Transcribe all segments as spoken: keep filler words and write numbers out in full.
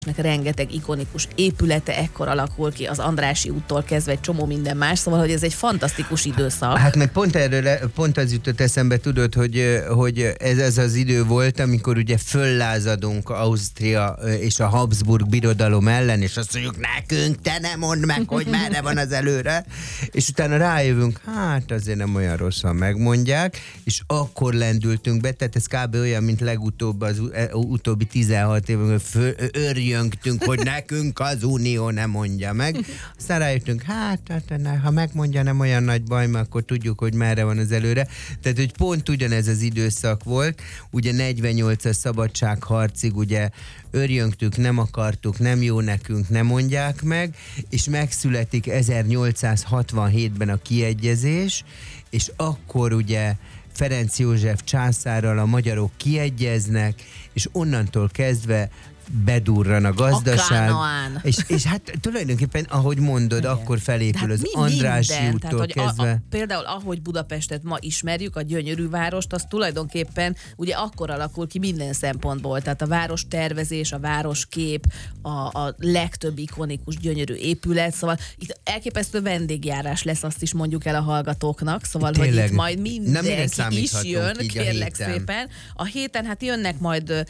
rengeteg ikonikus épülete ekkor alakul ki, az Andrássy úttól kezdve egy csomó minden más, szóval, hogy ez egy fantasztikus időszak. Hát meg pont erről, pont az jutott eszembe, tudod, hogy, hogy ez, ez az idő volt, amikor ugye föllázadunk Ausztria és a Habsburg birodalom ellen, és azt mondjuk nekünk, te nem mondd meg, hogy merre van az előre, és utána rájövünk, hát azért nem olyan rossz, ha megmondják, és akkor lendültünk be, tehát ez kb. Olyan, mint legutóbb az utóbbi tizenhat évben, örjöngtünk, hogy nekünk az Unió nem mondja meg. Aztán rájöttünk, hát, hát ha megmondja, nem olyan nagy baj, mert akkor tudjuk, hogy merre van az előre. Tehát, hogy pont ugyanez az időszak volt, ugye negyvennyolcas szabadságharcig, ugye örjöngtük, nem akartuk, nem jó nekünk, nem mondják meg, és megszületik ezernyolcszázhatvanhétben a kiegyezés, és akkor ugye Ferenc József császárral a magyarok kiegyeznek, és onnantól kezdve bedurran a gazdaság. A és, és hát tulajdonképpen, ahogy mondod, igen, akkor felépül az Andrássy úttól kezdve. A, a, például, ahogy Budapestet ma ismerjük, a gyönyörű várost, az tulajdonképpen ugye akkor alakul ki minden szempontból. Tehát a város tervezés, a városkép, a, a legtöbb ikonikus gyönyörű épület, szóval itt elképesztő vendégjárás lesz, azt is mondjuk el a hallgatóknak, szóval, tényleg, hogy itt majd mindenki is jön, kérlek a szépen. A héten hát jönnek majd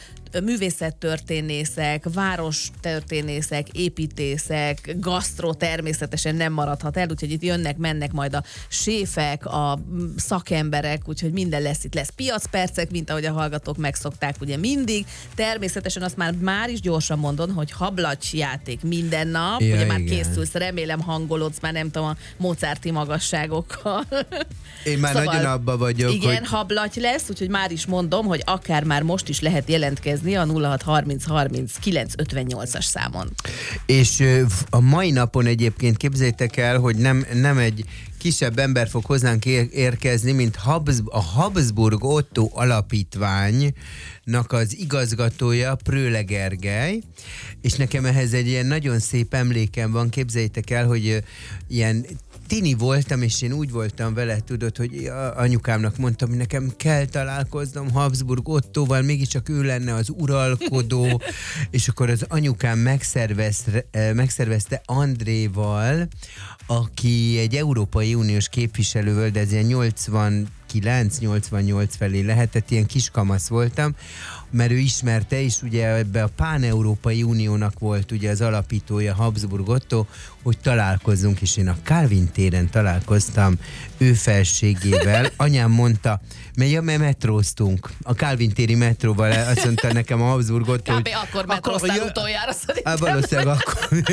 művészettörténészek, várostörténészek, építészek, gasztro természetesen nem maradhat el, úgyhogy itt jönnek, mennek majd a séfek, a szakemberek, úgyhogy minden lesz, itt lesz piacpercek, mint ahogy a hallgatók megszokták ugye mindig. Természetesen azt már, már is gyorsan mondom, hogy hablaty játék minden nap, ja, ugye már igen, készülsz, remélem hangolódsz már nem tudom a Mozarti magasságokkal. Én már szóval nagyon abba vagyok. Igen, hogy... hablaty lesz, úgyhogy már is mondom, hogy akár már most is lehet jelentkezni a nulla hat harminc harminc kilenc ötvennyolcas számon. És a mai napon egyébként képzeljétek el, hogy nem, nem egy kisebb ember fog hozzánk érkezni, mint Habs, a Habsburg Otto Alapítványnak az igazgatója, Pröle Gergely, és nekem ehhez egy ilyen nagyon szép emlékem van, képzeljétek el, hogy ilyen tini voltam, és én úgy voltam vele, tudod, hogy anyukámnak mondtam, hogy nekem kell találkoznom Habsburg Ottóval, mégiscsak ő lenne az uralkodó, és akkor az anyukám megszervezte, megszervezte Andréval, aki egy Európai Uniós képviselő volt, de ez ilyen nyolcvankilenc nyolcvannyolc felé lehetett, ilyen kiskamasz voltam, mert ő ismerte, és ugye ebbe a Pán-Európai Uniónak volt ugye az alapítója, Habsburg Otto, hogy találkozzunk, és én a Kálvin téren találkoztam ő felségével. Anyám mondta, mert metróztunk, a Kálvin téri metróval, azt mondta nekem a Habsburg Otto, kb. Akkor metróztál jö... utoljára szerintem. Valószínűleg akkor.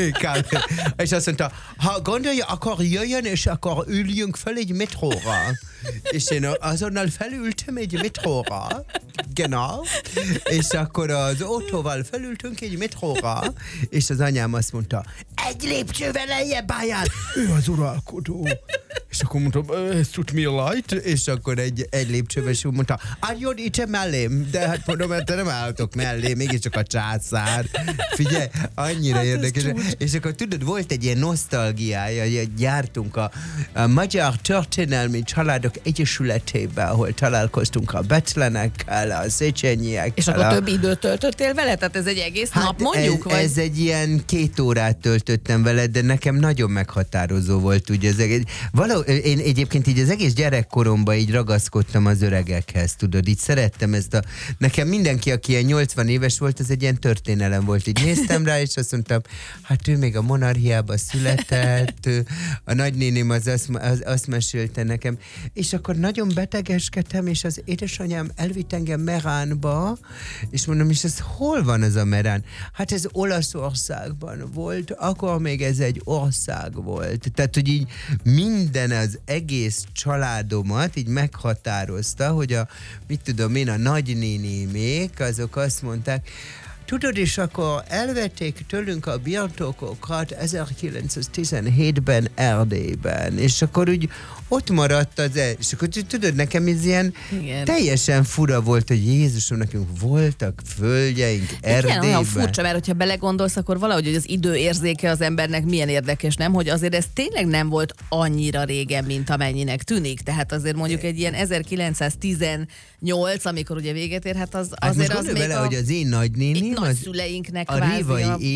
És azt mondta, ha gondolja, akkor jöjjön, és akkor üljünk fel egy metróra. És én azonnal felültem egy metróra, genau, és akkor az Ottóval felültünk egy metróra, és az anyám azt mondta, egy lépcsővel lejjebb álljál, ő az uralkodó. És akkor mondtam, ez tut mir leid, és akkor egy, egy lépcsővel, és mondta, álljon itt mellém, de hát mondom, mert te nem álltok mellé, mégiscsak a császár. Figyelj, annyira hát érdekes. És akkor tudod, volt egy ilyen nosztalgiája, gyártunk a, a Magyar Történelmi Családok Egyesületében, ahol találkoztunk a Betlenekkel, a Széchenyiekkel. És akkor a... több időt töltöttél vele? Tehát ez egy egész hát nap mondjuk? Ez, vagy? ez egy ilyen két órát töltöttem vele, de nekem nagyon meghatározó volt. Ugye az egész, valahol, én egyébként így az egész gyerekkoromban így ragaszkodtam az öregekhez, tudod, így szerettem ezt a... Nekem mindenki, aki ilyen nyolcvan éves volt, az egy ilyen történelem volt. Így néztem rá, és azt mondtam, hát ő még a monarchiában született, a nagynéném az azt, az azt mesélte nekem, és akkor nagyon betegeskedtem, és az édesanyám elvitt engem Meránba, és mondom, és ez hol van ez a Merán? Hát ez Olaszországban volt, akkor még ez egy ország volt. Tehát, hogy így minden az egész családomat így meghatározta, hogy a, mit tudom én, a nagynénémék, azok azt mondták, tudod, és akkor elvették tőlünk a birtokokat ezerkilencszáztizenhétben Erdélyben, és akkor úgy ott maradt az el, és akkor tudod, nekem ez ilyen igen, teljesen fura volt, hogy Jézusom, nekünk voltak földjeink Erdélyben. Igen, olyan furcsa, mert hogyha belegondolsz, akkor valahogy hogy az időérzéke az embernek milyen érdekes, nem? Hogy azért ez tényleg nem volt annyira régen, mint amennyinek tűnik. Tehát azért mondjuk egy ilyen ezerkilencszáztizennyolc, amikor ugye véget ér, hát az, azért hát az még vele, a... hogy az én nagynéném, nagyszüleinknek a kvázi Révai a